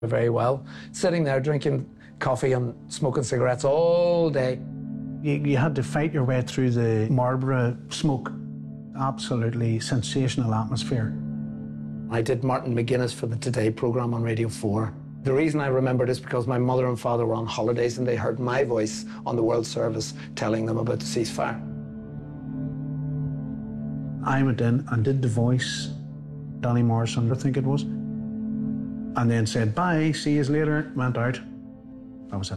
very well, sitting there drinking coffee and smoking cigarettes all day. You had to fight your way through the Marlborough smoke. Absolutely sensational atmosphere. I did Martin McGuinness for the Today programme on Radio 4. The reason I remembered is because my mother and father were on holidays and they heard my voice on the World Service telling them about the ceasefire. I went in and did the voice, Danny Morrison, I think it was, and then said, bye, see you later, went out. That was it.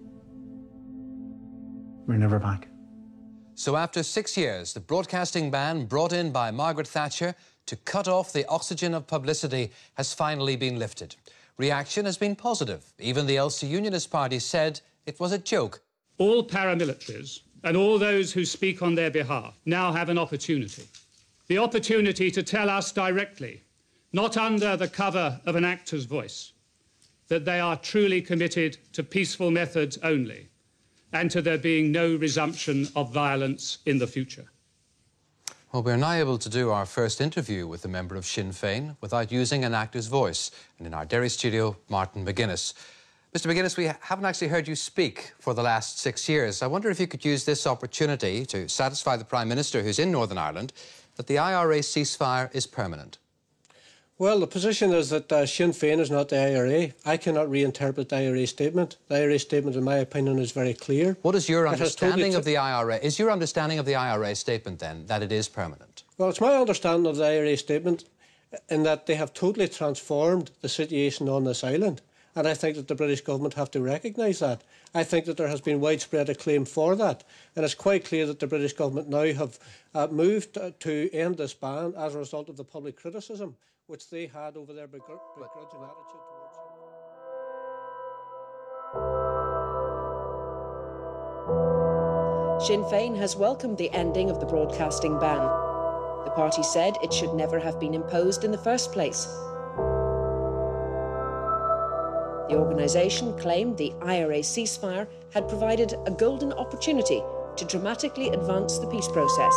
We're never back. So after 6 years, the broadcasting ban brought in by Margaret Thatcher to cut off the oxygen of publicity has finally been lifted. Reaction has been positive. Even the Ulster Unionist Party said it was a joke. All paramilitaries and all those who speak on their behalf now have an opportunity. The opportunity to tell us directly, not under the cover of an actor's voice, that they are truly committed to peaceful methods only and to there being no resumption of violence in the future. Well, we're now able to do our first interview with a member of Sinn Féin without using an actor's voice. And in our Derry studio, Martin McGuinness. Mr McGuinness, we haven't actually heard you speak for the last 6 years. I wonder if you could use this opportunity to satisfy the Prime Minister, who's in Northern Ireland, that the IRA ceasefire is permanent. Well, the position is that Sinn Féin is not the IRA. I cannot reinterpret the IRA statement. The IRA statement, in my opinion, is very clear. What is your understanding of the IRA? Is your understanding of the IRA statement, then, that it is permanent? Well, it's my understanding of the IRA statement in that they have totally transformed the situation on this island. And I think that the British government have to recognise that. I think that there has been widespread acclaim for that. And it's quite clear that the British government now have moved to end this ban as a result of the public criticism which they had over their begrudging attitude towards it. Sinn Féin has welcomed the ending of the broadcasting ban. The party said it should never have been imposed in the first place. The organisation claimed the IRA ceasefire had provided a golden opportunity to dramatically advance the peace process.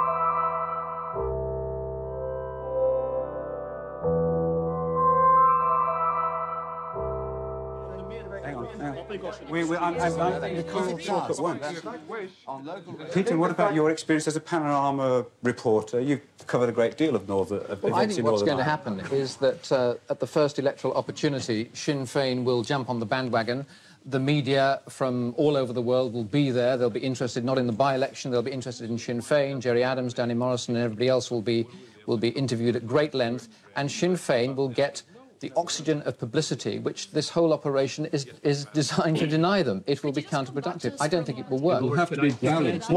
We can't talk at once. Peter, what about your experience as a panorama reporter? You've covered a great deal of events in Northern Ireland. I think what's going to happen is that at the first electoral opportunity, Sinn Féin will jump on the bandwagon. The media from all over the world will be there. They'll be interested not in the by-election, they'll be interested in Sinn Féin. Gerry Adams, Danny Morrison and everybody else will be interviewed at great length, and Sinn Féin will get the oxygen of publicity, which this whole operation is designed to deny them. It will be counterproductive. I don't think it will work. It will have to be balanced.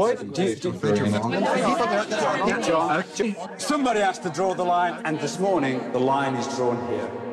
Somebody has to draw the line, and this morning the line is drawn here.